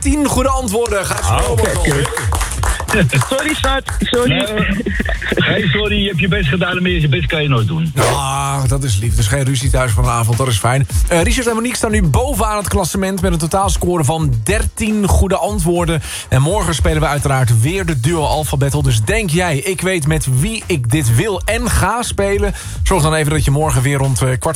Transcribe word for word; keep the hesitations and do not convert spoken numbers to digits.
dertien goede antwoorden. Ga Ah, spelen, Marcel. Sorry, schat. Sorry. Nee, hey, sorry, je hebt je best gedaan en meer je best kan je nooit doen. Ah, dat is lief. Dus geen ruzie thuis vanavond, dat is fijn. Uh, Richard en Monique staan nu bovenaan het klassement... met een totaalscore van dertien goede antwoorden. En morgen spelen we uiteraard weer de Duo Alpha Battle. Dus denk jij, ik weet met wie ik dit wil en ga spelen... zorg dan even dat je morgen weer rond uh, kwart